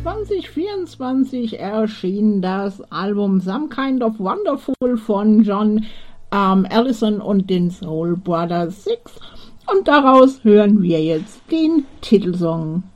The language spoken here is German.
2024 erschien das Album Some Kind of Wonderful von John Allison und den Soul Brothers 6 und daraus hören wir jetzt den Titelsong.